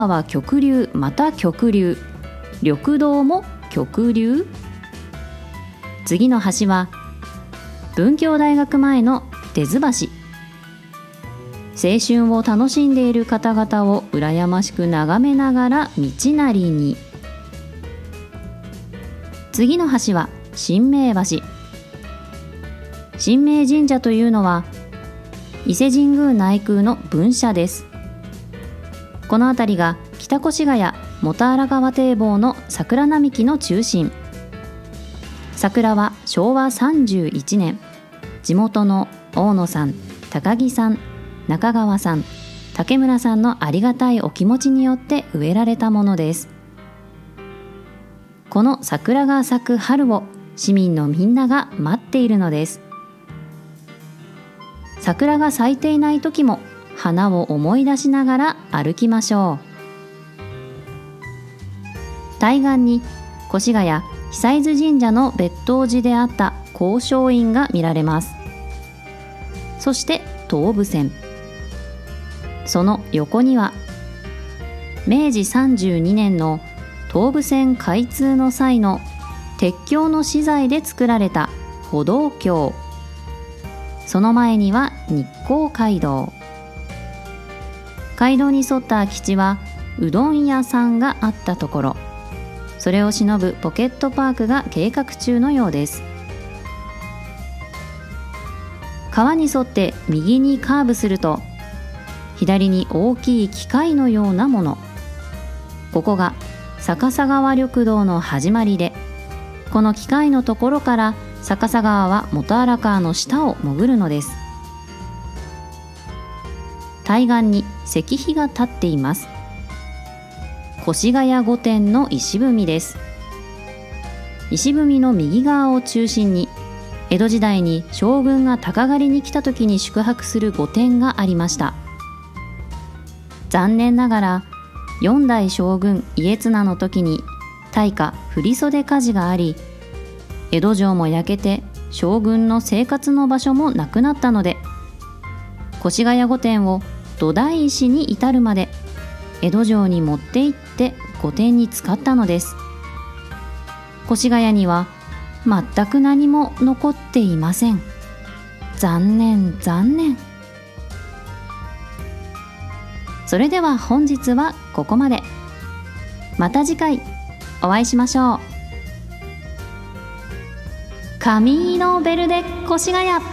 は極流また極流、緑道も極流。次の橋は文教大学前の出津橋。青春を楽しんでいる方々を羨ましく眺めながら道なりに。次の橋は神明橋。神明神社というのは伊勢神宮内宮の分社です。この辺りが北越谷元荒川堤防の桜並木の中心。桜は昭和31年、地元の大野さん、高木さん、中川さん、竹村さんのありがたいお気持ちによって植えられたものです。この桜が咲く春を市民のみんなが待っているのです。桜が咲いていない時も花を思い出しながら歩きましょう。対岸に越谷久津神社の別当寺であった光照院が見られます。そして東武線、その横には明治32年の東武線開通の際の鉄橋の資材で作られた歩道橋、その前には日光街道。街道に沿った空き地はうどん屋さんがあったところ、それを偲ぶポケットパークが計画中のようです。川に沿って右にカーブすると、左に大きい機械のようなもの、ここが逆さ川緑道の始まりで、この機械のところから逆さ川は元荒川の下を潜るのです。対岸に石碑が立っています。越谷御殿の石踏みです。石踏みの右側を中心に、江戸時代に将軍が鷹狩りに来た時に宿泊する御殿がありました。残念ながら4代将軍家綱の時に大火振袖火事があり、江戸城も焼けて将軍の生活の場所もなくなったので、越谷御殿を土台石に至るまで江戸城に持って行って御殿に使ったのです。越谷には全く何も残っていません。残念残念。それでは本日はここまで。また次回お会いしましょう。カミーノ・ベルデ・越谷。